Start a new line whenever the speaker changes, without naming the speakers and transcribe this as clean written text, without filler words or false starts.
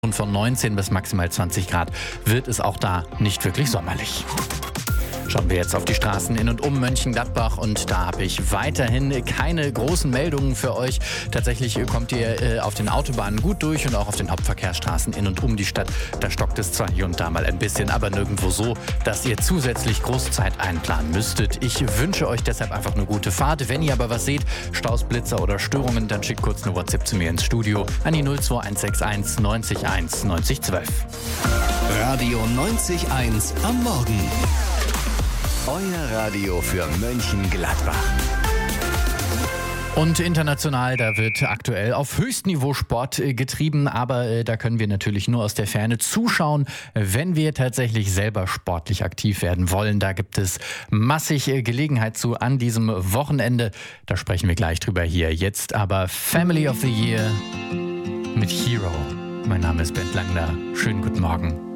Und von 19 bis maximal 20 Grad wird es auch da nicht wirklich sommerlich. Schauen wir jetzt auf die Straßen in und um Mönchengladbach und da habe ich weiterhin keine großen Meldungen für euch. Tatsächlich kommt ihr auf den Autobahnen gut durch und auch auf den Hauptverkehrsstraßen in und um die Stadt. Da stockt es zwar hier und da mal ein bisschen, aber nirgendwo so, dass ihr zusätzlich Großzeit einplanen müsstet. Ich wünsche euch deshalb einfach eine gute Fahrt. Wenn ihr aber was seht, Staus, Blitzer oder Störungen, dann schickt kurz eine WhatsApp zu mir ins Studio an die 02161 90 1 90 12.
Radio 90.1 am Morgen. Euer Radio für Mönchengladbach.
Und international, da wird aktuell auf Höchstniveau Sport getrieben, aber da können wir natürlich nur aus der Ferne zuschauen, wenn wir tatsächlich selber sportlich aktiv werden wollen. Da gibt es massig Gelegenheit zu an diesem Wochenende. Da sprechen wir gleich drüber hier. Jetzt aber Family of the Year mit Hero. Mein Name ist Bent Langner. Schönen guten Morgen.